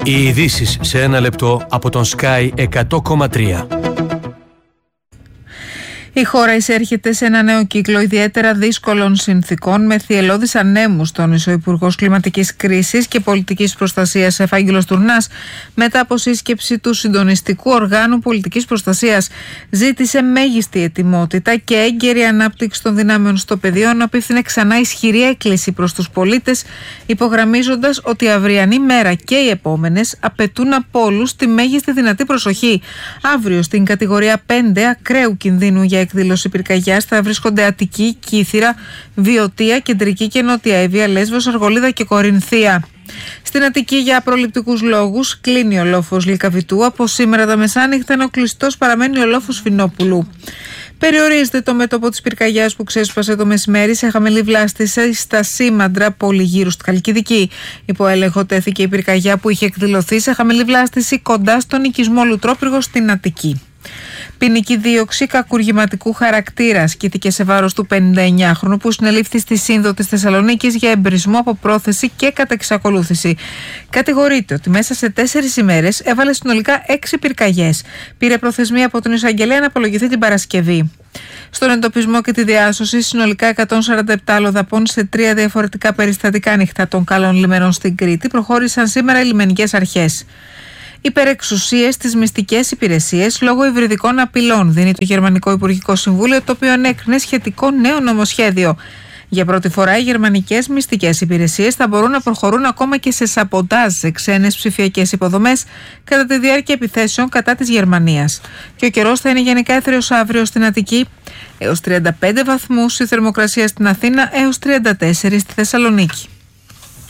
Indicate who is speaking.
Speaker 1: Οι ειδήσεις σε ένα λεπτό από τον Sky 100,3.
Speaker 2: Η χώρα εισέρχεται σε ένα νέο κύκλο ιδιαίτερα δύσκολων συνθηκών με θυελλώδεις ανέμους, τόνισε ο Υπουργός Κλιματικής Κρίσης και Πολιτικής Προστασίας Ευάγγελος Τουρνάς. Μετά από σύσκεψη του Συντονιστικού Οργάνου Πολιτικής Προστασίας, ζήτησε μέγιστη ετοιμότητα και έγκαιρη ανάπτυξη των δυνάμεων στο πεδίο, ενώ απίφθινε ξανά ισχυρή έκκληση προς τους πολίτες, υπογραμμίζοντας ότι η αυριανή μέρα και οι επόμενες απαιτούν από όλους τη μέγιστη δυνατή προσοχή. Αύριο, στην κατηγορία 5 ακραίου κινδύνου για εκδήλωση πυρκαγιάς, θα βρίσκονται Αττική, Κύθυρα, Βιωτία, Κεντρική και Νότια Εύβοια, Λέσβος, Αργολίδα και Κορινθία. Στην Αττική, για προληπτικούς λόγους, κλείνει ο λόφος Λυκαβητού. Από σήμερα τα μεσάνυχτα, ενώ κλειστός παραμένει ο λόφος Φινόπουλου. Περιορίζεται το μέτωπο της πυρκαγιάς που ξέσπασε το μεσημέρι σε χαμηλή βλάστηση στα Σήμαντρα, πόλη γύρω στη Χαλκιδική. Υπό έλεγχο τέθηκε η πυρκαγιά που είχε εκδηλωθεί σε χαμηλή βλάστηση κοντά στον οικισμό Λουτρόπυργο στην Αττική. Ποινική δίωξη κακουργηματικού χαρακτήρα ασκήθηκε σε βάρος του 59χρονου που συνελήφθη στη Σύνδο της Θεσσαλονίκης για εμπρισμό από πρόθεση και κατεξακολούθηση. Κατηγορείται ότι μέσα σε 4 ημέρες έβαλε συνολικά 6 πυρκαγιές. Πήρε προθεσμία από τον εισαγγελέα να απολογηθεί την Παρασκευή. Στον εντοπισμό και τη διάσωση, συνολικά 147 αλλοδαπών σε 3 διαφορετικά περιστατικά ανοιχτά των καλών λιμένων στην Κρήτη προχώρησαν σήμερα οι λιμενικές αρχές. Υπερεξουσίες στις μυστικές υπηρεσίες λόγω υβριδικών απειλών, δίνει το Γερμανικό Υπουργικό Συμβούλιο, το οποίο ενέκρινε σχετικό νέο νομοσχέδιο. Για πρώτη φορά, οι γερμανικές μυστικές υπηρεσίες θα μπορούν να προχωρούν ακόμα και σε σαμποτάζ σε ξένες ψηφιακές υποδομές κατά τη διάρκεια επιθέσεων κατά της Γερμανίας. Και ο καιρός θα είναι γενικά έθριος αύριο στην Αττική, έως 35 βαθμούς, η θερμοκρασία στην Αθήνα έως 34 στη Θεσσαλονίκη.